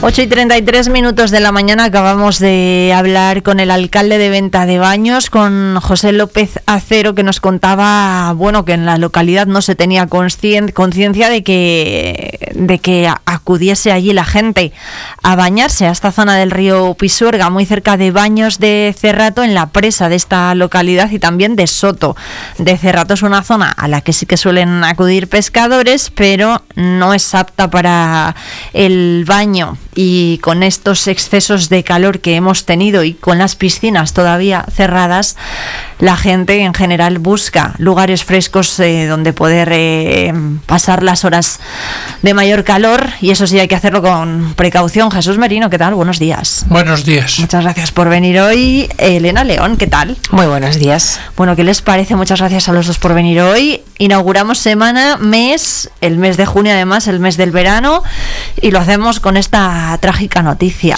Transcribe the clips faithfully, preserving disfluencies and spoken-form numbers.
ocho y treinta y tres minutos de la mañana. Acabamos de hablar con el alcalde de Venta de Baños, con José López Acero, que nos contaba, bueno, que en la localidad no se tenía conciencia de que de que acudiese allí la gente a bañarse a esta zona del río Pisuerga, muy cerca de Baños de Cerrato, en la presa de esta localidad, y también de Soto de Cerrato. Es una zona a la que sí que suelen acudir pescadores, pero no es apta para el baño. Y con estos excesos de calor que hemos tenido y con las piscinas todavía cerradas, la gente en general busca lugares frescos eh, donde poder eh, pasar las horas de mayor calor, y eso sí hay que hacerlo con precaución. Jesús Merino, ¿qué tal? Buenos días. Buenos días. Muchas gracias por venir hoy. Elena León, ¿qué tal? Muy buenos días. Bueno, ¿qué les parece? Muchas gracias a los dos por venir hoy. Inauguramos semana, mes, el mes de junio, además, el mes del verano, y lo hacemos con esta trágica noticia.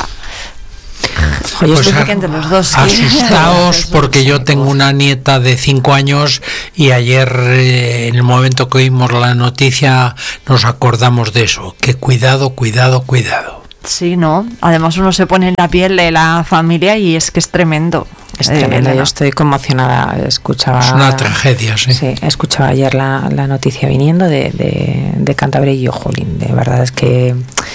Oye, pues a, entre los dos, ¿sí? Asustaos, porque yo tengo una nieta de cinco años y ayer, eh, en el momento que oímos la noticia, nos acordamos de eso, que cuidado, cuidado, cuidado. Sí, ¿no? Además uno se pone en la piel de la familia y es que es tremendo. Es tremendo, eh, yo estoy conmocionada. Escuchaba, es una tragedia, sí. Sí, escuchaba ayer la, la noticia viniendo de, de, de Cantabria y yo, jolín, de verdad es que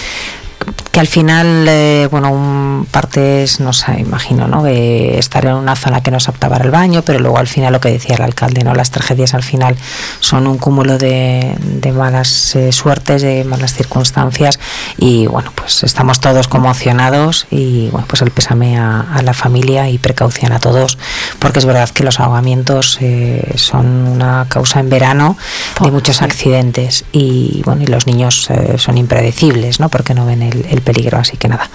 que al final, eh, bueno, un parte es, no sé, imagino, ¿no?, de estar en una zona que no es apta para el baño, pero luego al final lo que decía el alcalde, ¿no?, las tragedias al final son un cúmulo de, de malas eh, suertes, de malas circunstancias, y bueno, pues estamos todos conmocionados, y bueno, pues el pésame a, a la familia y precaución a todos, porque es verdad que los ahogamientos eh, son una causa en verano de muchos sí. accidentes, y bueno, y los niños eh, son impredecibles, ¿no?, porque no ven el, el peligro, así que nada,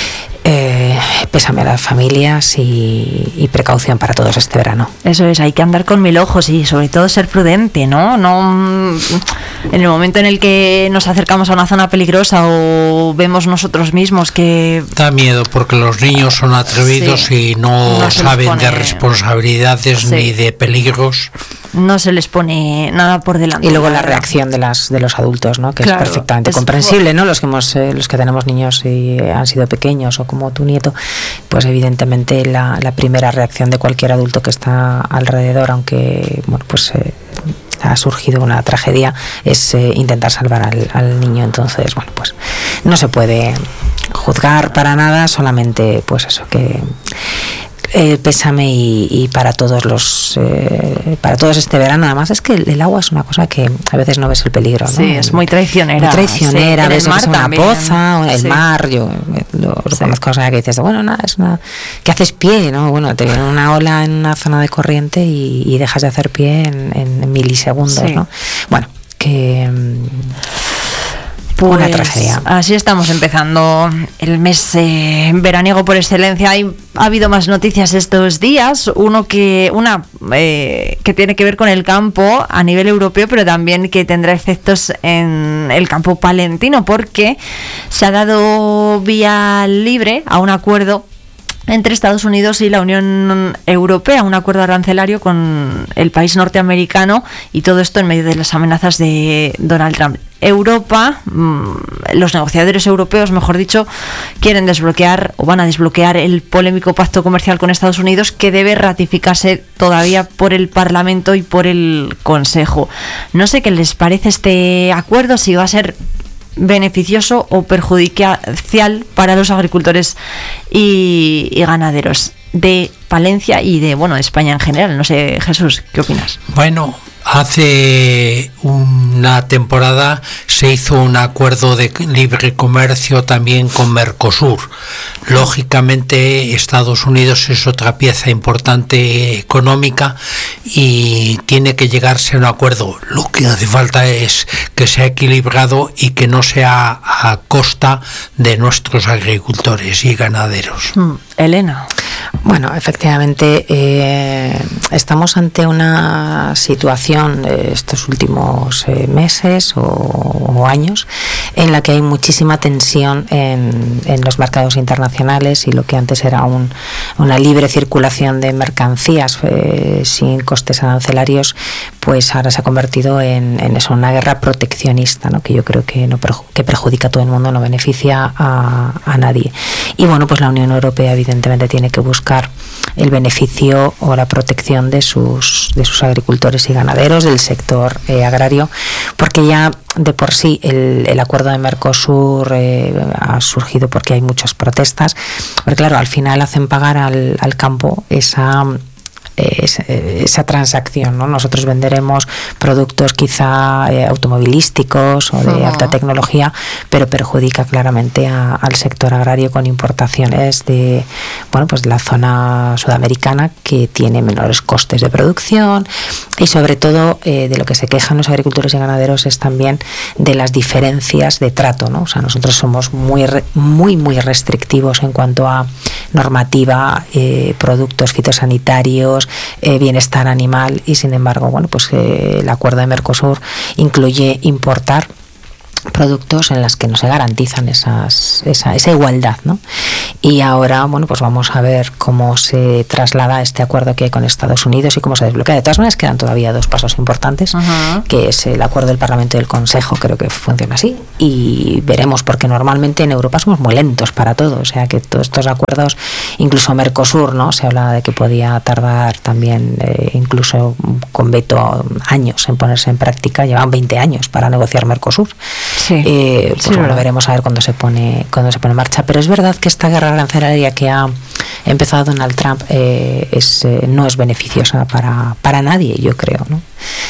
eh, pésame a las familias y, y precaución para todos este verano. Eso es, hay que andar con mil ojos y sobre todo ser prudente, ¿no? No en el momento en el que nos acercamos a una zona peligrosa o vemos nosotros mismos que... Da miedo porque los niños son atrevidos sí. y no, no saben pone... de responsabilidades sí. ni de peligros. No se les pone nada por delante. Y luego la reacción de las de los adultos, ¿no?, que claro, es perfectamente es comprensible, ¿no? Los que hemos eh, los que tenemos niños y han sido pequeños, o como tu nieto, pues evidentemente la, la primera reacción de cualquier adulto que está alrededor, aunque bueno, pues eh, ha surgido una tragedia, es eh, intentar salvar al, al niño. Entonces, bueno, pues no se puede juzgar para nada, solamente pues eso, que Eh, pésame y, y para todos los eh, para todos este verano. Además es que el, el agua es una cosa que a veces no ves el peligro, ¿no? Sí, es muy traicionera. Muy traicionera, sí, a veces es una también. poza, o el sí. mar, yo lo, lo sí. conozco, o sea, que dices, bueno, nada, es una que haces pie, ¿no? Bueno, te viene una ola en una zona de corriente y, y dejas de hacer pie en, en milisegundos, sí. ¿no? Bueno, que Pues una tragedia. Así estamos empezando el mes eh, veraniego por excelencia. Hay, ha habido más noticias estos días. Uno que una eh, que tiene que ver con el campo a nivel europeo, pero también que tendrá efectos en el campo palentino, porque se ha dado vía libre a un acuerdo entre Estados Unidos y la Unión Europea, un acuerdo arancelario con el país norteamericano, y todo esto en medio de las amenazas de Donald Trump. Europa, los negociadores europeos, mejor dicho, quieren desbloquear o van a desbloquear el polémico pacto comercial con Estados Unidos, que debe ratificarse todavía por el Parlamento y por el Consejo. No sé qué les parece este acuerdo, si va a ser beneficioso o perjudicial para los agricultores y, y ganaderos de Palencia y de, bueno, de España en general. No sé, Jesús, ¿qué opinas? Bueno, hace una temporada se hizo un acuerdo de libre comercio también con Mercosur. Lógicamente, Estados Unidos es otra pieza importante económica y tiene que llegarse a un acuerdo. Lo que hace falta es que sea equilibrado y que no sea a costa de nuestros agricultores y ganaderos. Mm, Elena. Bueno, efectivamente, eh, estamos ante una situación eh, estos últimos eh, meses o, o años en la que hay muchísima tensión en, en los mercados internacionales, y lo que antes era un, una libre circulación de mercancías eh, sin costes arancelarios, pues ahora se ha convertido en, en eso, una guerra proteccionista, ¿no? Que yo creo que no perju- que perjudica a todo el mundo, no beneficia a, a nadie. Y bueno, pues la Unión Europea evidentemente tiene que buscar el beneficio o la protección de sus de sus agricultores y ganaderos, del sector eh, agrario, porque ya de por sí el, el acuerdo de Mercosur eh, ha surgido porque hay muchas protestas, porque claro, al final hacen pagar al, al campo esa Esa, esa transacción, ¿no? Nosotros venderemos productos quizá eh, automovilísticos o de uh-huh. alta tecnología, pero perjudica claramente a, al sector agrario con importaciones de, bueno, pues de la zona sudamericana, que tiene menores costes de producción, y sobre todo eh, de lo que se quejan los agricultores y ganaderos es también de las diferencias de trato, ¿no? O sea, nosotros somos muy muy muy restrictivos en cuanto a normativa, eh, productos fitosanitarios, Eh, bienestar animal, y sin embargo, bueno, pues eh, el acuerdo de Mercosur incluye importar productos en las que no se garantizan esas, esa, esa igualdad, ¿no? Y ahora, bueno, pues vamos a ver cómo se traslada este acuerdo que hay con Estados Unidos y cómo se desbloquea. De todas maneras, quedan todavía dos pasos importantes, uh-huh. que es el acuerdo del Parlamento y del Consejo, creo que funciona así, y veremos, porque normalmente en Europa somos muy lentos para todo, o sea que todos estos acuerdos, incluso Mercosur, ¿no? Se habla de que podía tardar también, eh, incluso con veto, años en ponerse en práctica. Llevan veinte años para negociar Mercosur. Sí. Eh, pues sí, bueno, verdad. Veremos a ver cuándo se pone cuándo se pone en marcha. Pero es verdad que esta guerra arancelaria que ha empezado Donald Trump eh, es, eh, no es beneficiosa para, para nadie, yo creo, ¿no?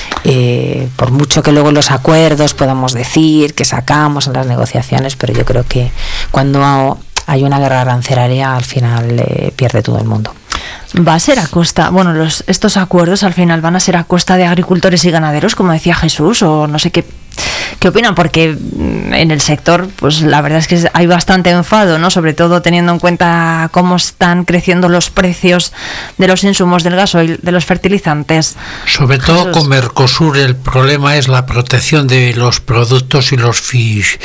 Eh, por mucho que luego los acuerdos podamos decir que sacamos en las negociaciones, pero yo creo que cuando hay una guerra arancelaria, al final eh, pierde todo el mundo. Va a ser a costa, bueno, los, estos acuerdos al final van a ser a costa de agricultores y ganaderos, como decía Jesús, o no sé qué, qué opinan, porque en el sector, pues la verdad es que hay bastante enfado, ¿no? Sobre todo teniendo en cuenta cómo están creciendo los precios de los insumos del gasoil, de los fertilizantes. Sobre Jesús. Todo con Mercosur el problema es la protección de los productos y los fis,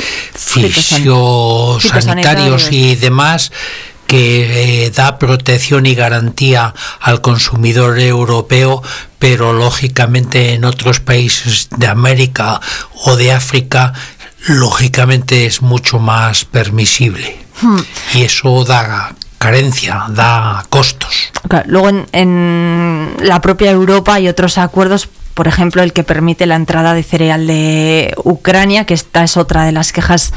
fisiosanitarios y demás, que eh, da protección y garantía al consumidor europeo, pero lógicamente en otros países de América o de África, lógicamente es mucho más permisible. Hmm. Y eso da carencia, da costos. Claro, luego en, en la propia Europa hay otros acuerdos, por ejemplo, el que permite la entrada de cereal de Ucrania, que esta es otra de las quejas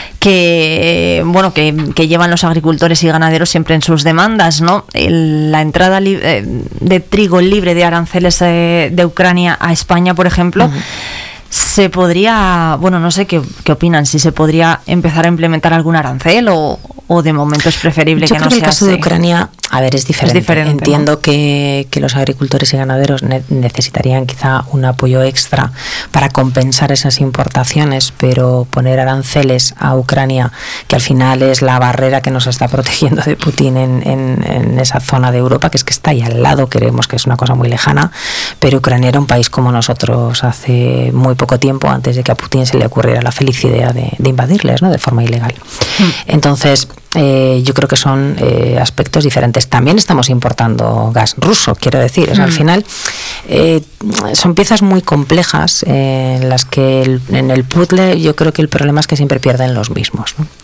que bueno que, que llevan los agricultores y ganaderos siempre en sus demandas, ¿no? El, la entrada li- de trigo libre de aranceles eh, de Ucrania a España, por ejemplo, uh-huh. se podría, bueno, no sé qué, qué opinan, si se podría empezar a implementar algún arancel o, o de momento es preferible Yo que no creo se que el caso hace. de Ucrania, a ver, es diferente. Es diferente, Entiendo ¿no? que, que los agricultores y ganaderos ne- necesitarían quizá un apoyo extra para compensar esas importaciones, pero poner aranceles a Ucrania, que al final es la barrera que nos está protegiendo de Putin en, en, en esa zona de Europa, que es que está ahí al lado, creemos que es una cosa muy lejana, pero Ucrania era un país como nosotros hace muy poco tiempo, antes de que a Putin se le ocurriera la feliz idea de, de invadirles, ¿no? De forma ilegal. Mm. Entonces, eh, yo creo que son eh, aspectos diferentes. También estamos importando gas ruso, quiero decir. O sea, mm. al final eh, son piezas muy complejas eh, en las que el, en el puzzle yo creo que el problema es que siempre pierden los mismos, ¿no?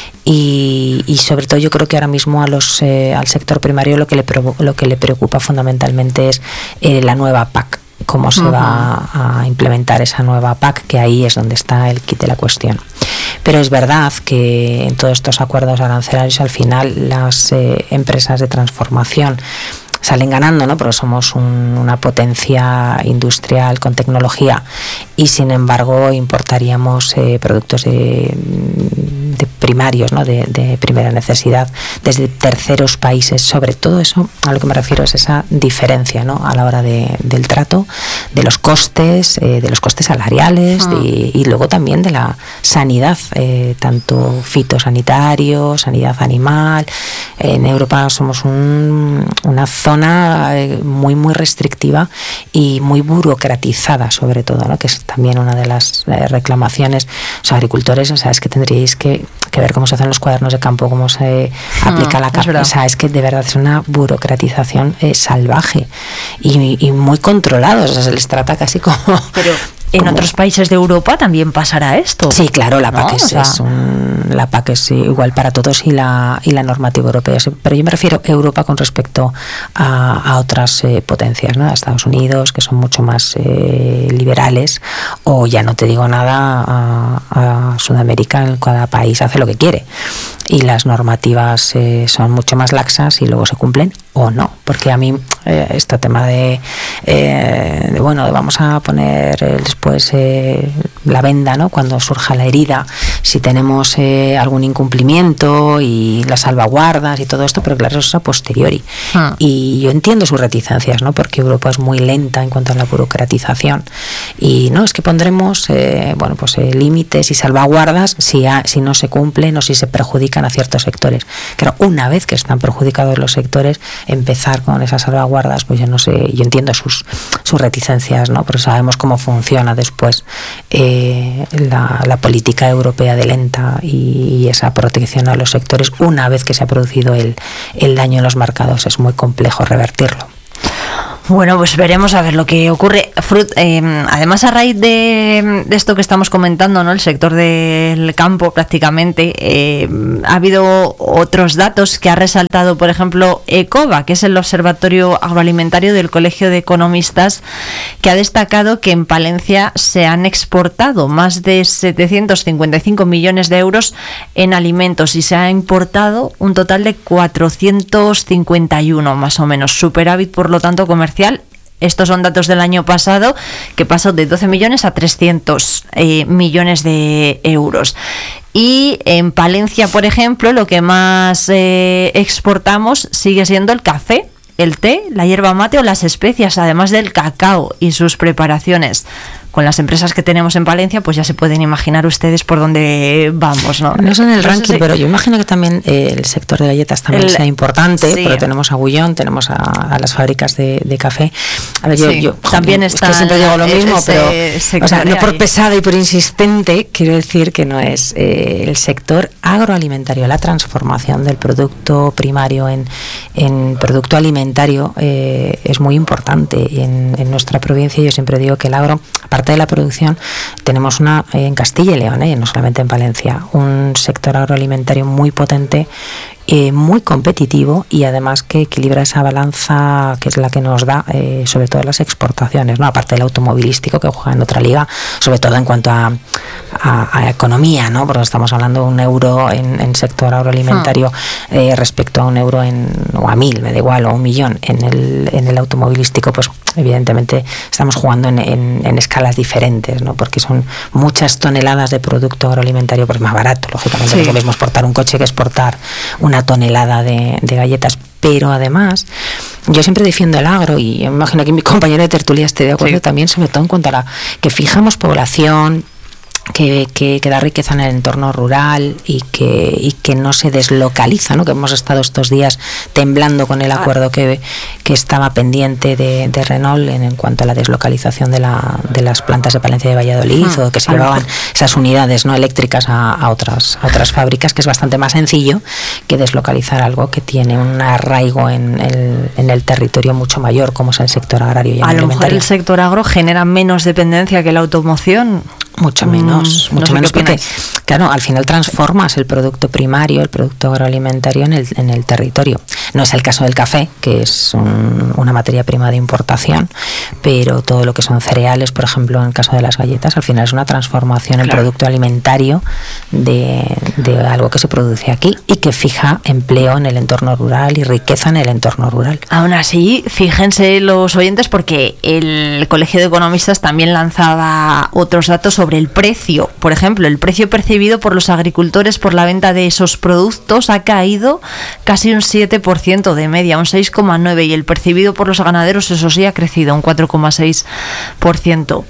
Y, y sobre todo yo creo que ahora mismo a los eh, al sector primario lo que le, lo que le preocupa fundamentalmente es eh, la nueva P A C. Cómo se uh-huh. va a implementar esa nueva P A C, que ahí es donde está el quid de la cuestión. Pero es verdad que en todos estos acuerdos arancelarios al final las eh, empresas de transformación salen ganando, ¿no? Porque somos un, una potencia industrial con tecnología y sin embargo importaríamos eh, productos de, de primarios, ¿no? de, de primera necesidad, desde terceros países. Sobre todo eso, a lo que me refiero es esa diferencia, ¿no? A la hora de, del trato, de los costes, eh, de los costes salariales uh-huh. y, y luego también de la sanidad, eh, tanto fitosanitario, sanidad animal. En Europa somos un, una zona muy muy restrictiva y muy burocratizada, sobre todo, ¿no? Que es también una de las eh, reclamaciones. Los agricultores, o sea, es que tendríais que, que ver cómo se hacen los cuadernos de campo, cómo se aplica uh-huh. la capa. O sea, es que de verdad es una burocratización eh, salvaje y, y muy controlados. O sea, se les trata casi como... Pero en como... otros países de Europa también pasará esto. Sí, claro, la ¿no? PAC es, o sea... es un, la PAC es igual para todos y la y la normativa europea. Pero yo me refiero a Europa con respecto a, a otras eh, potencias, ¿no? A Estados Unidos, que son mucho más eh, liberales, o ya no te digo nada a, a Sudamérica. En cada país hace lo que quiere y las normativas eh, son mucho más laxas y luego se cumplen o no, porque a mí eh, este tema de, eh, de bueno, vamos a poner eh, después eh, la venda, ¿no? Cuando surja la herida, si tenemos eh, algún incumplimiento y las salvaguardas y todo esto, pero claro, eso es a posteriori. Ah. Y yo entiendo sus reticencias, ¿no? Porque Europa es muy lenta en cuanto a la burocratización y no, es que pondremos eh, bueno, pues eh, límites y salvaguardas si, ha, si no se cumplen o si se perjudican a ciertos sectores. Claro, una vez que están perjudicados los sectores, empezar con esas salvaguardas, pues yo no sé, yo entiendo sus, sus reticencias, ¿no? Porque sabemos cómo funciona después eh, la, la política europea de lenta y, y esa protección a los sectores. Una vez que se ha producido el, el daño en los mercados, es muy complejo revertirlo. Bueno, pues veremos a ver lo que ocurre. Frut, eh, además, a raíz de, de esto que estamos comentando, ¿no? El sector del campo prácticamente, eh, ha habido otros datos que ha resaltado, por ejemplo, ECOBA, que es el Observatorio Agroalimentario del Colegio de Economistas, que ha destacado que en Palencia se han exportado más de setecientos cincuenta y cinco millones de euros en alimentos y se ha importado un total de cuatrocientos cincuenta y uno, más o menos, superávit, por lo tanto, comercial. Estos son datos del año pasado, que pasó de doce millones a trescientos eh, millones de euros. Y en Palencia, por ejemplo, lo que más eh, exportamos sigue siendo el café, el té, la hierba mate o las especias, además del cacao y sus preparaciones. Con las empresas que tenemos en Palencia, pues ya se pueden imaginar ustedes por dónde vamos, ¿no? No sé en el no ranking, sé si... pero yo imagino que también eh, el sector de galletas también el... sea importante, sí. Pero tenemos a Bullón, tenemos a, a las fábricas de, de café. A ver, yo, sí, yo también está. Es que siempre digo lo mismo, ese, pero ese o sea, no por pesada y por insistente, quiero decir que no es eh, el sector agroalimentario, la transformación del producto primario en, en producto alimentario eh, es muy importante. En, en nuestra provincia yo siempre digo que el agro, aparte de la producción, tenemos una eh, en Castilla y León, eh, no solamente en Palencia, un sector agroalimentario muy potente, eh, muy competitivo y además que equilibra esa balanza que es la que nos da eh, sobre todo las exportaciones, ¿no? Aparte del automovilístico que juega en otra liga, sobre todo en cuanto a, a, a economía, ¿no? Porque estamos hablando de un euro en, en sector agroalimentario ah. eh, respecto a un euro en, o a mil, me da igual, o un millón en el, en el automovilístico, pues evidentemente estamos jugando en, en, en escalas diferentes, ¿no? Porque son muchas toneladas de producto agroalimentario, pues más barato, lógicamente, sí. No es lo mismo exportar un coche que exportar una tonelada de, de galletas. Pero además, yo siempre defiendo el agro y me imagino que mi compañero de tertulia esté de acuerdo sí. También, sobre todo en cuanto a la que fijamos población, Que, que, que da riqueza en el entorno rural y que, y que no se deslocaliza, ¿no? Que hemos estado estos días temblando con el acuerdo que, que estaba pendiente de, de Renault en, en cuanto a la deslocalización de, la, de las plantas de Palencia y de Valladolid, ah, o que se llevaban esas unidades, ¿no? Eléctricas a, a, otras, a otras fábricas, que es bastante más sencillo que deslocalizar algo que tiene un arraigo en el, en el territorio mucho mayor, como es el sector agrario y a alimentario. A lo mejor el sector agro genera menos dependencia que la automoción. Mucho menos, mm, mucho no menos porque, claro, al final transformas el producto primario, el producto agroalimentario en el, en el territorio. No es el caso del café, que es un, una materia prima de importación, pero todo lo que son cereales, por ejemplo, en el caso de las galletas, al final es una transformación en claro. producto alimentario de, de algo que se produce aquí y que fija empleo en el entorno rural y riqueza en el entorno rural. Aún así, fíjense los oyentes, porque el Colegio de Economistas también lanzaba otros datos sobre sobre el precio. Por ejemplo, el precio percibido por los agricultores por la venta de esos productos ha caído casi un siete por ciento de media, un seis coma nueve por ciento, y el percibido por los ganaderos, eso sí, ha crecido un cuatro coma seis por ciento.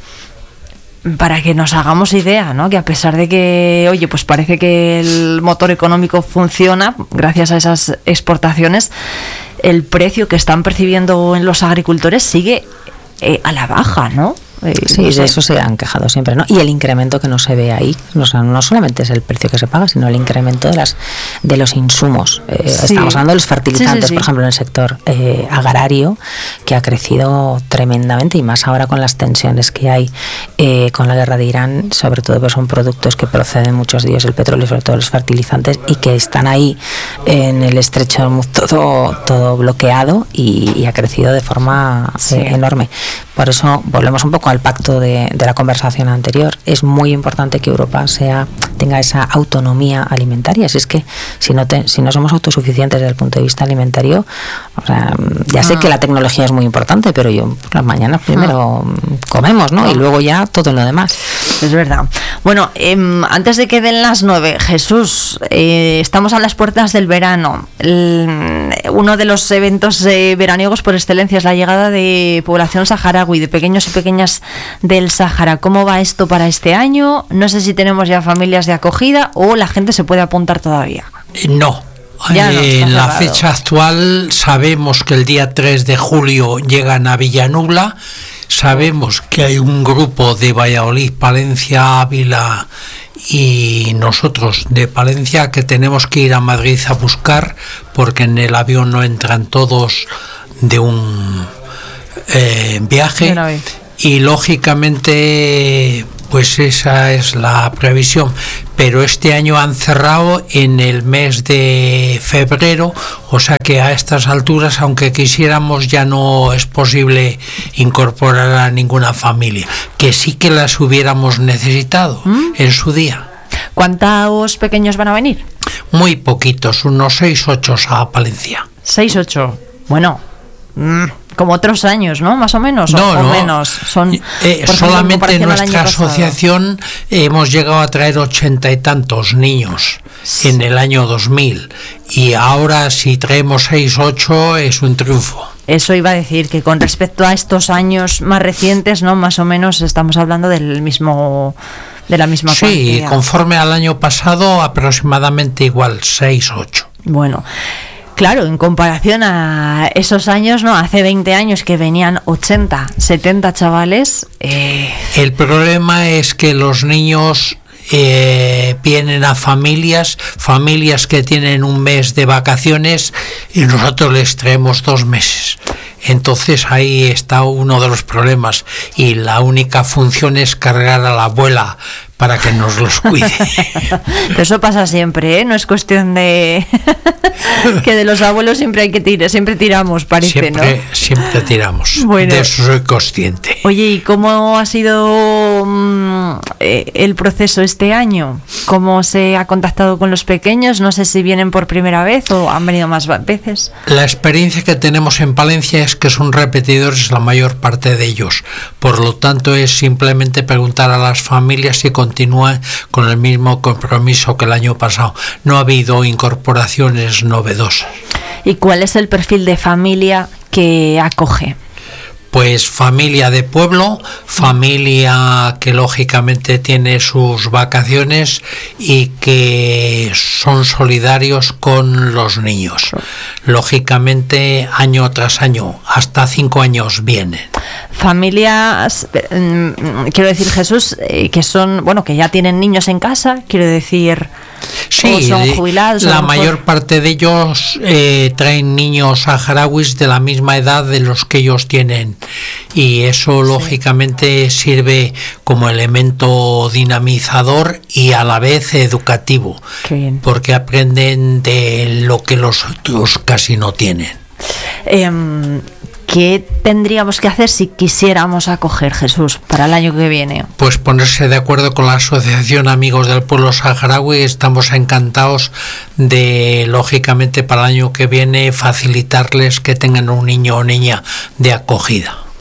Para que nos hagamos idea, ¿no? Que a pesar de que, oye, pues parece que el motor económico funciona gracias a esas exportaciones, el precio que están percibiendo en los agricultores sigue eh, a la baja, ¿no? Eh, Sí, no sé. de eso se han quejado siempre, ¿no? Y el incremento que no se ve ahí, no, no solamente es el precio que se paga, sino el incremento de las de los insumos. Eh, Sí. Estamos hablando de los fertilizantes, Sí, sí, sí. por ejemplo, en el sector eh, agrario, que ha crecido tremendamente, y más ahora con las tensiones que hay eh, con la guerra de Irán, sobre todo pues son productos que proceden muchos de ellos, el petróleo, sobre todo los fertilizantes, y que están ahí en el estrecho de Hormuz todo, todo bloqueado, y, y ha crecido de forma Sí. eh, enorme. Por eso volvemos un poco al pacto de, de la conversación anterior. Es muy importante que Europa sea tenga esa autonomía alimentaria. Si es que si no te, si no somos autosuficientes desde el punto de vista alimentario, o sea, ya sé Ah. que la tecnología es muy importante, pero yo por las mañanas primero comemos, ¿no? Y luego ya todo lo demás. Es verdad. Bueno, eh, antes de que den las nueve, Jesús, eh, estamos a las puertas del verano. El, uno de los eventos eh, veraniegos por excelencia es la llegada de población saharaui, de pequeños y pequeñas del Sáhara. ¿Cómo va esto para este año? No sé si tenemos ya familias de acogida o la gente se puede apuntar todavía. Eh, No. Ya no, Eh, está en la cerrado. fecha actual sabemos que el día tres de julio llegan a Villanubla, sabemos que hay un grupo de Valladolid, Palencia, Ávila y nosotros de Palencia que tenemos que ir a Madrid a buscar porque en el avión no entran todos de un eh, viaje. De una vez. Y lógicamente pues esa es la previsión, pero este año han cerrado en el mes de febrero, o sea que a estas alturas, aunque quisiéramos, ya no es posible incorporar a ninguna familia, que sí que las hubiéramos necesitado ¿Mm? en su día. ¿Cuántos pequeños van a venir? Muy poquitos, unos seis, ocho a Palencia. Seis, ocho. Bueno, mm, como otros años, ¿no? Más o menos, No, o, o no. menos. Son, Eh, por ejemplo, en solamente en comparación al nuestra año pasado. asociación hemos llegado a traer ochenta y tantos niños Sí. en el año dos mil, y ahora si traemos seis, ocho es un triunfo. Eso iba a decir, que con respecto a estos años más recientes, ¿no? Más o menos estamos hablando del mismo, de la misma Sí, cuantía. conforme al año pasado aproximadamente igual, seis, ocho. Bueno, claro, en comparación a esos años, ¿no? Hace veinte años que venían ochenta, setenta chavales. Eh, El problema es que los niños eh, vienen a familias, familias que tienen un mes de vacaciones y nosotros les traemos dos meses. Entonces ahí está uno de los problemas, y la única función es cargar a la abuela para que nos los cuide. Pero eso pasa siempre, ¿eh? No es cuestión de que de los abuelos siempre hay que tirar, siempre tiramos, parece, Siempre, ¿no? siempre tiramos. Bueno. De eso soy consciente. Oye, ¿y cómo ha sido mm, eh, el proceso este año? ¿Cómo se ha contactado con los pequeños? No sé si vienen por primera vez o han venido más va- veces. La experiencia que tenemos en Palencia es que son repetidores la mayor parte de ellos. Por lo tanto, es simplemente preguntar a las familias si continúan con el mismo compromiso que el año pasado. No ha habido incorporaciones novedosas. ¿Y cuál es el perfil de familia que acoge? Pues familia de pueblo, familia que lógicamente tiene sus vacaciones y que son solidarios con los niños. Lógicamente, año tras año, hasta cinco años vienen. Familias, mm, quiero decir, Jesús, eh, que son, bueno, que ya tienen niños en casa, quiero decir, o Sí, son de- jubilados. a la lo mejor. mayor parte de ellos eh, traen niños saharauis de la misma edad de los que ellos tienen, y eso lógicamente sirve como elemento dinamizador y a la vez educativo, Qué bien. porque aprenden de lo que los otros casi no tienen. Em, ¿Qué tendríamos que hacer si quisiéramos acoger, Jesús, para el año que viene? Pues ponerse de acuerdo con la Asociación Amigos del Pueblo Saharaui. Estamos encantados de, lógicamente, para el año que viene facilitarles que tengan un niño o niña de acogida.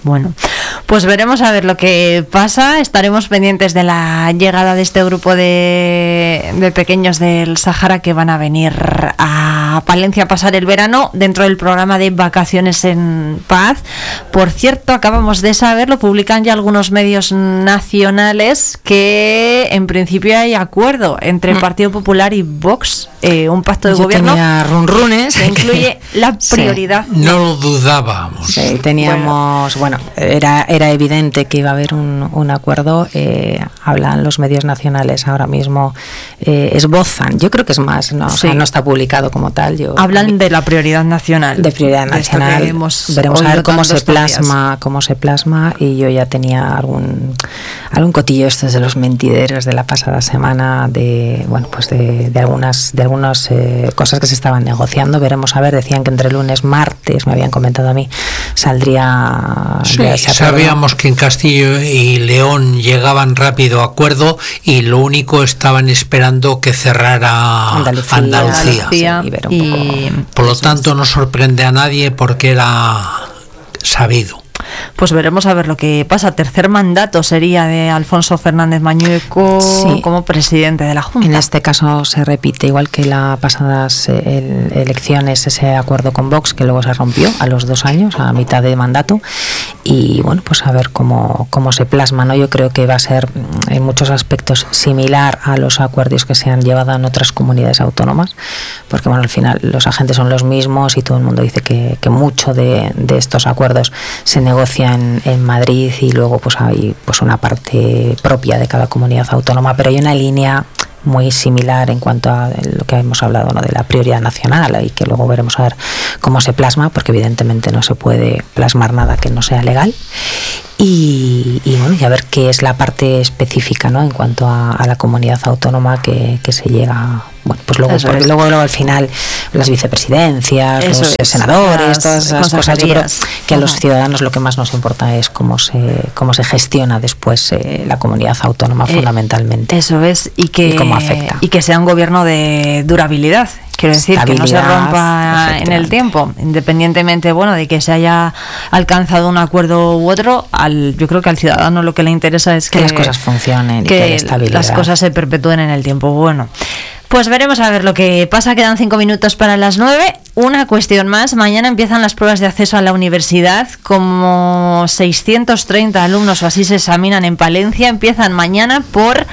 Bueno, pues veremos a ver lo que pasa. Estaremos pendientes de la llegada de este grupo de, de pequeños del Sahara que van a venir a Palencia a pasar el verano dentro del programa de Vacaciones en Paz. Por cierto, acabamos de saber, lo publican ya algunos medios nacionales, que en principio hay acuerdo entre el Partido Popular y Vox, eh, un pacto de Yo gobierno tenía runrunes que incluye la prioridad. Sí. No lo dudábamos. Sí, teníamos, bueno, bueno era, era evidente que iba a haber un, un acuerdo. Eh, hablan los medios nacionales ahora mismo, eh, esbozan, yo creo que es más, no, sí. o sea, no está publicado como tal. Yo, Hablan de la prioridad nacional. De prioridad nacional. Veremos a ver cómo se plasma, días. cómo se plasma, y yo ya tenía algún algún cotillo estos de los mentideros de la pasada semana, de bueno pues de, de algunas de algunas eh, cosas que se estaban negociando. Veremos a ver, decían que entre lunes martes, me habían comentado a mí, saldría. Sí, sabíamos que en Castillo y León llegaban rápido a acuerdo, y lo único estaban esperando que cerrara Andalucía, Andalucía. Andalucía sí, y, por lo tanto no sorprende a nadie porque era sabido. Pues veremos a ver lo que pasa. Tercer mandato sería de Alfonso Fernández Mañueco, sí, como presidente de la Junta. En este caso se repite, igual que las pasadas eh, elecciones, ese acuerdo con Vox, que luego se rompió a los dos años, a mitad de mandato. Y bueno, pues a ver cómo, cómo se plasma, ¿no? Yo creo que va a ser en muchos aspectos similar a los acuerdos que se han llevado en otras comunidades autónomas, porque bueno, al final los agentes son los mismos y todo el mundo dice que, que mucho de, de estos acuerdos se negocia en, en Madrid, y luego pues hay pues una parte propia de cada comunidad autónoma, pero hay una línea muy similar en cuanto a lo que hemos hablado, ¿no?, de la prioridad nacional, y que luego veremos a ver cómo se plasma, porque evidentemente no se puede plasmar nada que no sea legal. Y, y bueno, y a ver qué es la parte específica, ¿no?, en cuanto a, a la comunidad autónoma que, que se llega. Bueno, pues luego, porque luego, luego al final las vicepresidencias, Eso los es, senadores, las todas esas cosas, yo creo que a los Ajá. ciudadanos lo que más nos importa es cómo se cómo se gestiona después eh, la comunidad autónoma, eh, fundamentalmente. Eso es, y que, y cómo afecta. Y que sea un gobierno de durabilidad. Quiero decir, que no se rompa en el tiempo, independientemente, bueno, de que se haya alcanzado un acuerdo u otro. Al, yo creo que al ciudadano lo que le interesa es que, que las cosas funcionen, que, y que haya estabilidad, las cosas se perpetúen en el tiempo. Bueno, pues veremos a ver lo que pasa. Quedan cinco minutos para las nueve. Una cuestión más: mañana empiezan las pruebas de acceso a la universidad. Como seiscientos treinta alumnos o así se examinan en Palencia. Empiezan mañana por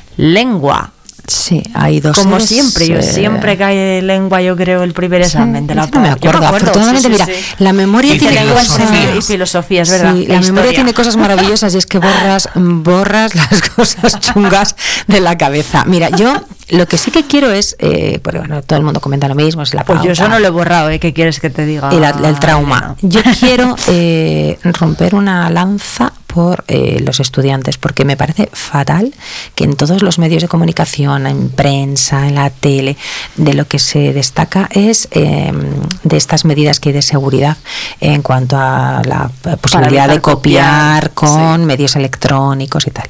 lengua. Sí, hay dos. Como siempre, yo eh... siempre cae lengua, yo creo, el primer examen sí, de la no me acuerdo. me acuerdo. Afortunadamente, sí, sí, mira, sí. la memoria y tiene cosas. Y filosofía, es verdad. Sí, la, la memoria tiene cosas maravillosas, y es que borras, borras las cosas chungas de la cabeza. Mira, yo lo que sí que quiero es, eh, porque bueno, todo el mundo comenta lo mismo, es la pauta. Pues yo eso no lo he borrado, ¿eh? ¿Qué quieres que te diga? El, el trauma. Yo quiero eh, romper una lanza por eh, los estudiantes, porque me parece fatal que en todos los medios de comunicación, en prensa, en la tele, de lo que se destaca es eh, de estas medidas que hay de seguridad en cuanto a la posibilidad de copiar, copiar con sí. medios electrónicos y tal.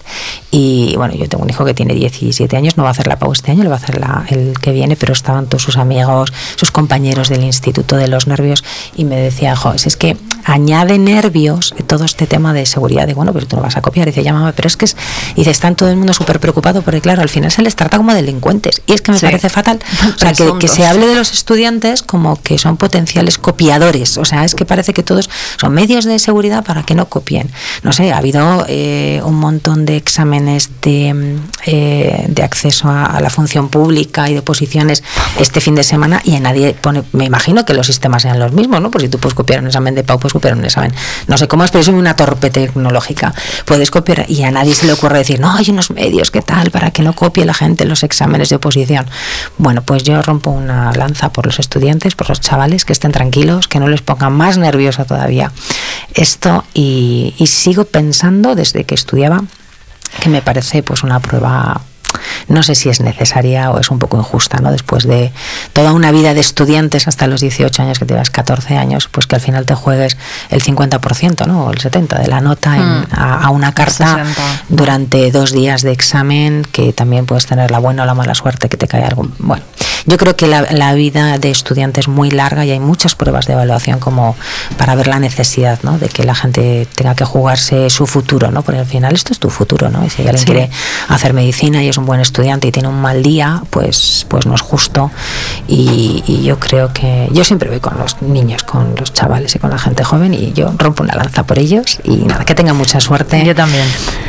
Y bueno, yo tengo un hijo que tiene diecisiete años, no va a hacer la P A U este año, lo va a hacer la, el que viene, pero estaban todos sus amigos, sus compañeros del instituto, de los nervios, y me decía, jo, es que añade nervios todo este tema de seguridad. De, bueno, pero tú no vas a copiar. Y dice, ya mamá, pero es que es, y dice, están todo el mundo súper preocupado, porque claro, al final se les trata como delincuentes, y es que me sí. parece fatal. O sea, que, que se hable de los estudiantes como que son potenciales copiadores. O sea, es que parece que todos son medios de seguridad para que no copien. No sé, ha habido eh, un montón de exámenes de, eh, de acceso a, a la función pública y de oposiciones este fin de semana, y a nadie pone, me imagino que los sistemas sean los mismos, ¿no? Pues si tú puedes copiar un examen de P A U, puedes copiar un examen, no sé cómo es, pero es una torpe tecnológica, puedes copiar, y a nadie se le ocurre decir, no, hay unos medios, ¿qué tal?, para que no copie la gente los exámenes de oposición. Bueno, pues yo rompo una lanza por los estudiantes, por los chavales, que estén tranquilos, que no les ponga más nerviosa todavía esto, y, y sigo pensando desde que estudiaba que me parece pues una prueba, no sé si es necesaria o es un poco injusta, ¿no? Después de toda una vida de estudiantes hasta los dieciocho años, que te vas catorce años, pues que al final te juegues el cincuenta por ciento, ¿no? O el setenta por ciento de la nota en, mm. a, a una carta sesenta durante dos días de examen, que también puedes tener la buena o la mala suerte que te cae algo. Bueno, Yo creo que la, la vida de estudiante es muy larga y hay muchas pruebas de evaluación como para ver la necesidad, ¿no?, de que la gente tenga que jugarse su futuro, ¿no? Porque al final esto es tu futuro, ¿no? Y si alguien sí. quiere hacer medicina y es un buen estudiante y tiene un mal día, pues, pues no es justo. Y, y yo creo que yo siempre voy con los niños, con los chavales y con la gente joven, y yo rompo una lanza por ellos y nada, que tengan mucha suerte. Yo también.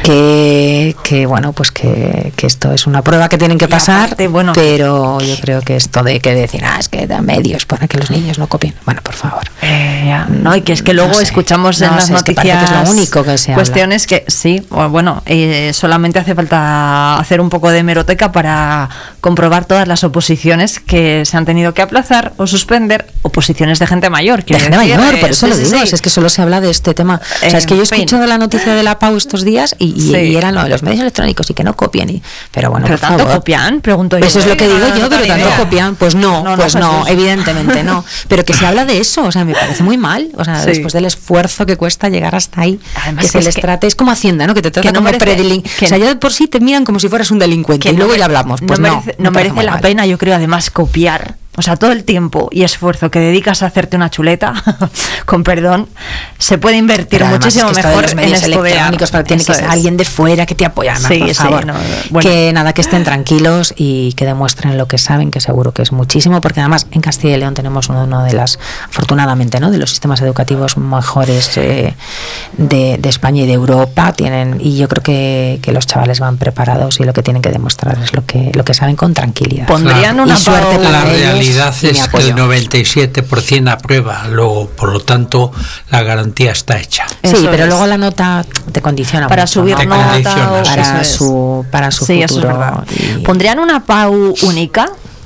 Que, que bueno, pues que, que esto es una prueba que tienen que pasar, aparte, bueno, pero yo creo que esto de que decir, ah, es que da medios para que los niños no copien, bueno, por favor. Eh, ya, no, y que es que luego no escuchamos sé, en no las sé, noticias es, que es lo único que se cuestiones habla. Que sí, bueno, eh, solamente hace falta hacer un poco de hemeroteca para comprobar todas las oposiciones que se han tenido que aplazar o suspender, oposiciones de gente mayor. De gente decir, mayor, eh, por eso sí, lo digo, sí. es que solo se habla de este tema. O sea, es que yo he escuchado la noticia de la P A U estos días y, y, sí. y eran lo de los medios electrónicos y que no copien, y, pero bueno, pero por tanto favor. copian, pregunto yo. Eso es lo que digo no, yo, no, pero tanto idea. Copian, pues no, no pues no, no, evidentemente no. Pero que se habla de eso, o sea, me parece muy mal, o sea, sí. después del esfuerzo que cuesta llegar hasta ahí, además que, que se les que, trate, es como Hacienda, ¿no? Que te trata que no como predelincuente, o sea, ya de por sí te miran como si fueras un delincuente y luego no, ya hablamos, pues no no. Merece, no, no merece la mal. Pena, yo creo, además copiar. O sea, todo el tiempo y esfuerzo que dedicas a hacerte una chuleta, con perdón, se puede invertir muchísimo es que mejor en medios en electrónicos, para tiene que ser es. alguien de fuera que te apoya, sí, por sí, favor. No, bueno. Que nada, que estén tranquilos y que demuestren lo que saben, que seguro que es muchísimo, porque además en Castilla y León tenemos uno, uno de las, afortunadamente, ¿no?, de los sistemas educativos mejores eh, de, de España y de Europa, tienen, y yo creo que, que los chavales van preparados y lo que tienen que demostrar es lo que, lo que saben con tranquilidad. Pondrían la, una y suerte para la ellos. La realidad es que el noventa y siete por ciento aprueba, luego, por lo tanto, la garantía está hecha. Sí, eso pero es. Luego la nota te condiciona para mucho, subir ¿no? nota para, para su para su sí, futuro. Y... ¿Pondrían una P A U única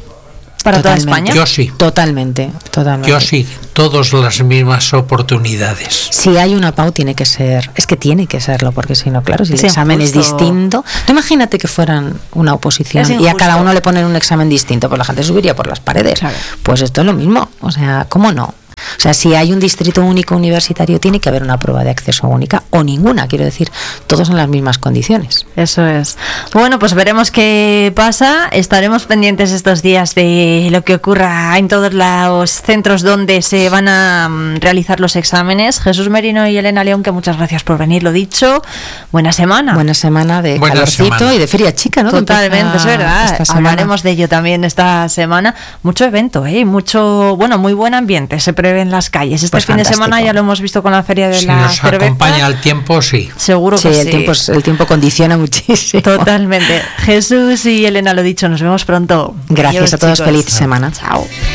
para totalmente. Toda España? Yo sí. Totalmente, totalmente. Yo sí, todas las mismas oportunidades. Si hay una P A U tiene que ser, es que tiene que serlo, porque si no, claro, si el es examen injusto. Es distinto, tú imagínate que fueran una oposición y a cada uno le ponen un examen distinto, pues la gente subiría por las paredes. Claro. Pues esto es lo mismo, o sea, ¿cómo no? O sea, si hay un distrito único universitario, tiene que haber una prueba de acceso única o ninguna, quiero decir, todos en las mismas condiciones. Eso es. Bueno, pues veremos qué pasa. Estaremos pendientes estos días de lo que ocurra en todos los centros donde se van a um, realizar los exámenes. Jesús Merino y Elena León, que muchas gracias por venir, lo dicho. Buena semana. Buena semana de Buena calorcito semana. Y de feria chica, ¿no? Totalmente, es verdad. Hablaremos de ello también esta semana. Mucho evento, ¿eh? Mucho, bueno, muy buen ambiente. Se prevé en las calles. Este pues fin fantástico. De semana ya lo hemos visto con la feria de si la nos cerveza. Acompaña el tiempo, sí. Seguro sí, que el sí. Tiempo es, el tiempo condiciona muchísimo. Totalmente. Jesús y Elena, lo dicho, nos vemos pronto. Gracias. Adiós, a todos, chicos. feliz semana. Chao.